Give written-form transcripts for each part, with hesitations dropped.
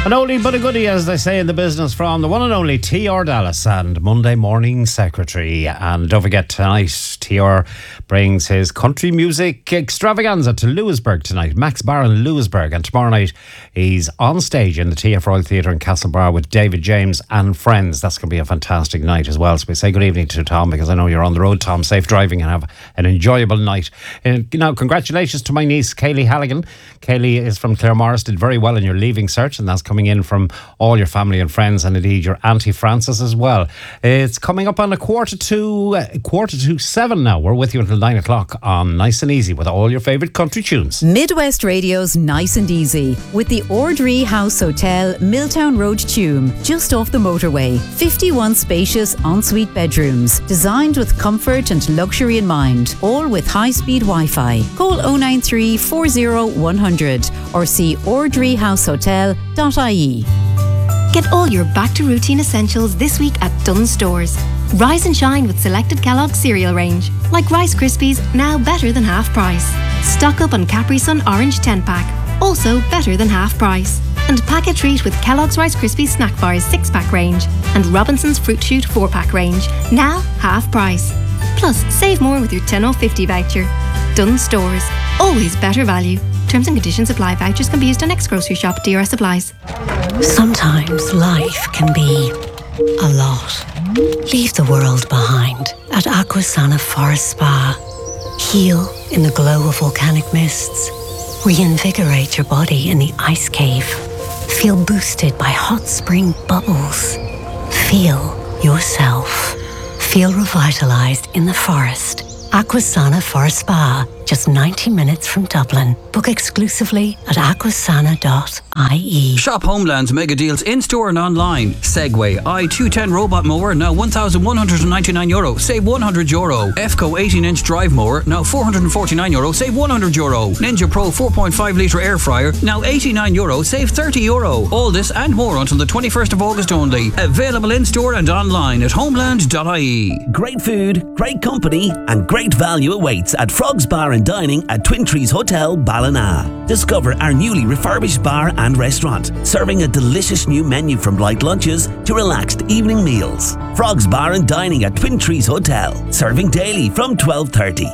An oldie but a goodie, as they say in the business, from the one and only T.R. Dallas and Monday Morning Secretary. And don't forget, tonight T.R. brings his country music extravaganza to Lewisburg tonight. Max Bar in Lewisburg. And tomorrow night he's on stage in the TF Royal Theatre in Castlebar with David James and friends. That's going to be a fantastic night as well. So we say good evening to Tom, because I know you're on the road, Tom. Safe driving and have an enjoyable night. Now, congratulations to my niece Kaylee Halligan. Kaylee is from Claremorris, did very well in your leaving cert, and that's coming in from all your family and friends, and indeed your Auntie Frances as well. It's coming up on a quarter to 7 now. We're with you until 9 o'clock on Nice and Easy with all your favourite country tunes. Midwest Radio's Nice and Easy with the Ordree House Hotel, Milltown Road, Tuam, just off the motorway. 51 spacious ensuite bedrooms, designed with comfort and luxury in mind, all with high-speed Wi-Fi. Call 093 40 100 or see ordreehousehotel.ie. Get all your back-to-routine essentials this week at Dunnes Stores. Rise and shine with selected Kellogg's cereal range, like Rice Krispies, now better than half price. Stock up on Capri Sun Orange 10-pack, also better than half price. And pack a treat with Kellogg's Rice Krispies Snack Bars 6-pack range and Robinson's Fruit Shoot 4-pack range, now half price. Plus, save more with your 10 off 50 voucher. Dunnes Stores, always better value. Terms and conditions apply. Vouchers can be used on next grocery shop. DRS applies. Sometimes life can be a lot. Leave the world behind at Aquasana Forest Spa. Heal in the glow of volcanic mists. Reinvigorate your body in the ice cave. Feel boosted by hot spring bubbles. Feel yourself. Feel revitalized in the forest. Aquasana Forest Spa, just 90 minutes from Dublin. Book exclusively at aquasana.ie. Shop Homeland's mega deals in-store and online. Segway i210 robot mower, now €1,199, save €100. EFCO 18-inch drive mower, now €449, save €100. Ninja Pro 4.5 litre air fryer, now €89, save €30. All this and more until the 21st of August only. Available in-store and online at homeland.ie. Great food, great company and great value awaits at Frogs Bar and Dining at Twin Trees Hotel, Ballina. Discover our newly refurbished bar and restaurant, serving a delicious new menu from light lunches to relaxed evening meals. Frogs Bar and Dining at Twin Trees Hotel, serving daily from 12:30.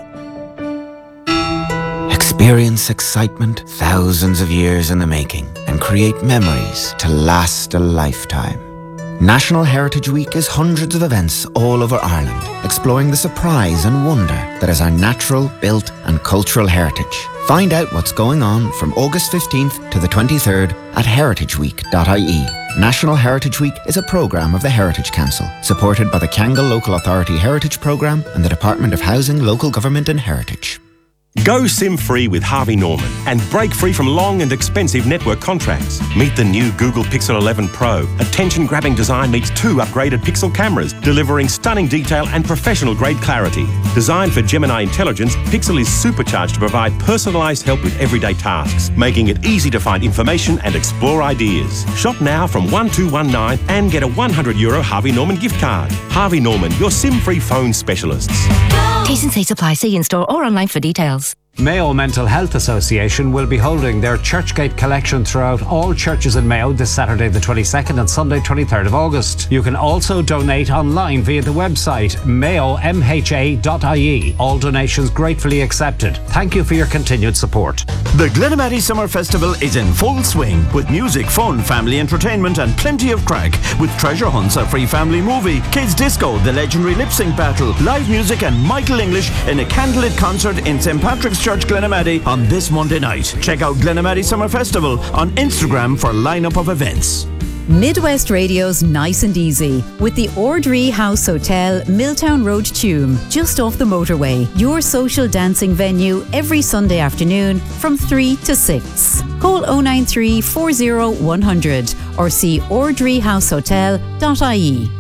Experience excitement thousands of years in the making and create memories to last a lifetime. National Heritage Week is hundreds of events all over Ireland, exploring the surprise and wonder that is our natural, built and cultural heritage. Find out what's going on from August 15th to the 23rd at heritageweek.ie. National Heritage Week is a programme of the Heritage Council, supported by the Kangol Local Authority Heritage Programme and the Department of Housing, Local Government and Heritage. Go SIM-free with Harvey Norman and break free from long and expensive network contracts. Meet the new Google Pixel 11 Pro. Attention-grabbing design meets 2 upgraded Pixel cameras, delivering stunning detail and professional-grade clarity. Designed for Gemini Intelligence, Pixel is supercharged to provide personalised help with everyday tasks, making it easy to find information and explore ideas. Shop now from 1219 and get a €100 Harvey Norman gift card. Harvey Norman, your SIM-free phone specialists. T's and C's apply. See in-store or online for details. Mayo Mental Health Association will be holding their Churchgate collection throughout all churches in Mayo this Saturday the 22nd and Sunday 23rd of August. You can also donate online via the website mayomha.ie. All donations gratefully accepted. Thank you for your continued support. The Glenamaddy Summer Festival is in full swing with music, fun, family entertainment and plenty of crack, with treasure hunts, a free family movie, kids disco, the legendary lip sync battle, live music and Michael English in a candlelit concert in St. Patrick's Church, Glenamaddy on this Monday night. Check out Glenamaddy Summer Festival on Instagram for a lineup of events. Midwest Radio's Nice and Easy with the Ordree House Hotel, Milltown Road, Tuam, just off the motorway. Your social dancing venue every Sunday afternoon from 3 to 6. Call 093 40 100 or see ordreehousehotel.ie.